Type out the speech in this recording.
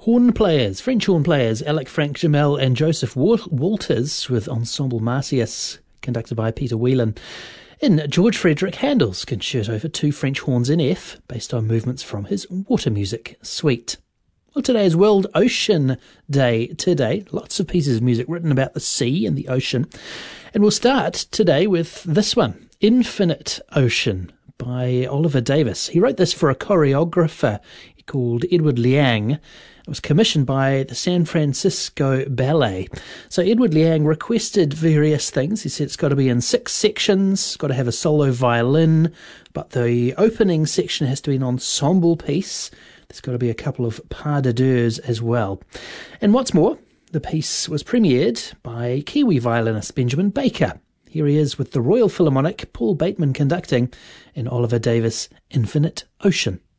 Horn players, French horn players, Alec Frank Jamel and Joseph Walters with Ensemble Marcius, conducted by Peter Whelan, in George Frederick Handel's Concerto for Two French Horns in F, based on movements from his Water Music Suite. Well, today is World Ocean Day today. Lots of pieces of music written about the sea and the ocean. And we'll start today with this one, Infinite Ocean, by Oliver Davis. He wrote this for a choreographer called Edward Liang. It was commissioned by the San Francisco Ballet. So Edward Liang requested various things. He said it's got to be in 6 sections, got to have a solo violin, but the opening section has to be an ensemble piece. There's got to be a couple of pas de deux as well. And what's more, the piece was premiered by Kiwi violinist Benjamin Baker. Here he is with the Royal Philharmonic, Paul Bateman conducting, in Oliver Davis' Infinite Ocean.